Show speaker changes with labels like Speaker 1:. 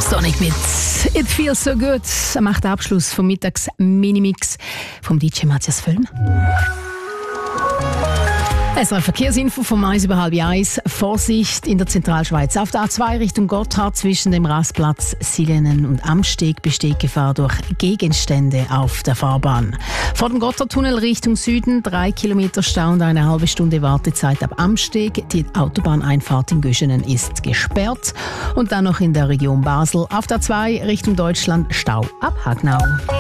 Speaker 1: Sonic mit It Feels So Good. Er macht den Abschluss vom Mittags-Minimix vom DJ Matthias Völlm. Es war Verkehrsinfo vom 1 über halb 1. Vorsicht in der Zentralschweiz. Auf der A2 Richtung Gotthard zwischen dem Rastplatz Silenen und Amsteg besteht Gefahr durch Gegenstände auf der Fahrbahn. Vor dem Gotthardtunnel Richtung Süden 3 Kilometer Stau und eine halbe Stunde Wartezeit ab Amsteg. Die Autobahneinfahrt in Göschenen ist gesperrt. Und dann noch in der Region Basel auf der 2 Richtung Deutschland Stau ab Hagnau.